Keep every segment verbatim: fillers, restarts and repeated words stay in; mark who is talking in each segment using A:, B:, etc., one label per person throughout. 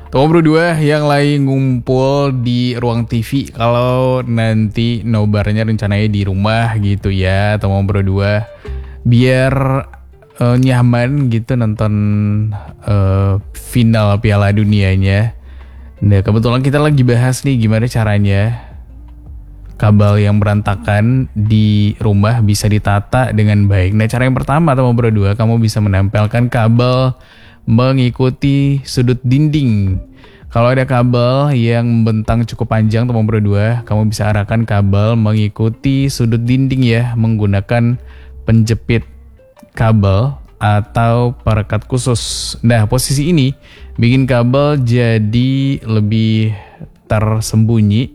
A: Teman berdua yang lagi ngumpul di ruang T V, kalau nanti nobarnya rencananya di rumah gitu ya, teman berdua, biar uh, nyaman gitu nonton uh, final Piala Dunianya. Nah kebetulan kita lagi bahas nih gimana caranya kabel yang berantakan di rumah bisa ditata dengan baik. Nah cara yang pertama teman berdua, kamu bisa menempelkan kabel mengikuti sudut dinding. Kalau ada kabel yang membentang cukup panjang teman berdua, kamu bisa arahkan kabel mengikuti sudut dinding ya, menggunakan penjepit kabel atau perekat khusus. Nah posisi ini bikin kabel jadi lebih tersembunyi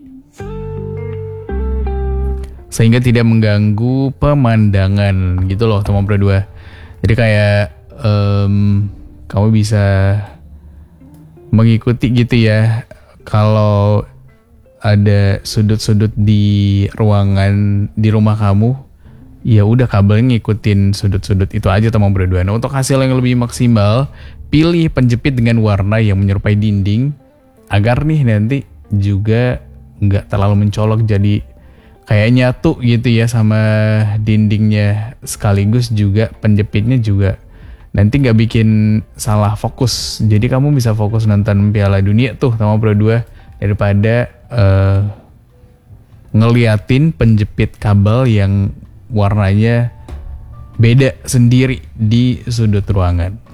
A: sehingga tidak mengganggu pemandangan gitu loh teman berdua. Jadi kayak um, kamu bisa mengikuti gitu ya, kalau ada sudut-sudut di ruangan di rumah kamu, ya udah kabelnya ngikutin sudut-sudut itu aja teman berdua. Nah untuk hasil yang lebih maksimal, pilih penjepit dengan warna yang menyerupai dinding agar nih nanti juga nggak terlalu mencolok, jadi kayak nyatu gitu ya sama dindingnya, sekaligus juga penjepitnya juga nanti nggak bikin salah fokus. Jadi kamu bisa fokus nonton Piala Dunia tuh teman berdua daripada uh, ngeliatin penjepit kabel yang warnanya beda sendiri di sudut ruangan.